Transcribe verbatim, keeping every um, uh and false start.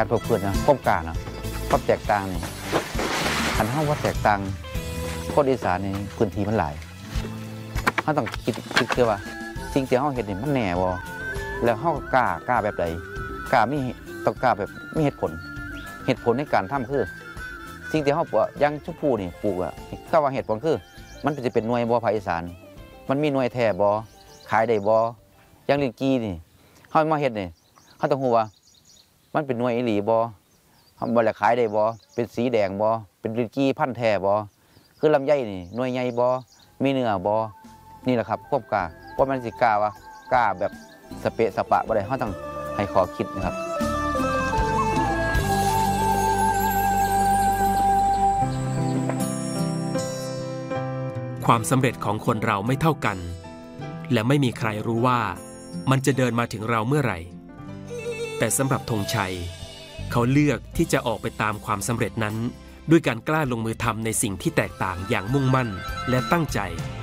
การเพิ่มขึ้นนะความกล้านะความแตกต่างนี่คันเฮาว่าแตกต่างคนอีสานนี่พื้นที่มันหลายเฮาต้องคิดคิดคือว่าสิ่งที่เฮาเฮ็ดนี่มันแน่บ่แล้วเฮากล้ากล้าแบบใดกล้ามีต้องกล้าแบบมีเหตุผลเหตุผลในการทำคือสิ่งที่เฮาปลูกอย่างชมพู่นี่ปลูกอ่ะก็ว่าเหตุผลคือมันจะเป็นหน่วยบ่ภาคอีสานมันมีหน่วยแท้บ่ขายได้บ่อย่างลิ้นจี่นี่เฮามาเฮ็ดนี่เฮาต้องฮู้ว่ามันเป็นหน่วยอีหลีบ่เฮาบ่ได้ขายได้บ่เป็นสีแดงบ่เป็นลิ้นจี่พันธุ์แท้บ่คือลำไยนี่หน่วยใหญ่บ่มีเนื้อบ่นี่แหละครับความกล้าว่ามันสิกล้าว่ากล้าแบบสเปะสปะบ่ได้เฮาต้องให้ขอคิดนะครับความสำเร็จของคนเราไม่เท่ากันและไม่มีใครรู้ว่ามันจะเดินมาถึงเราเมื่อไหร่แต่สำหรับธงชัยเขาเลือกที่จะออกไปตามความสำเร็จนั้นด้วยการกล้าลงมือทำในสิ่งที่แตกต่างอย่างมุ่งมั่นและตั้งใจ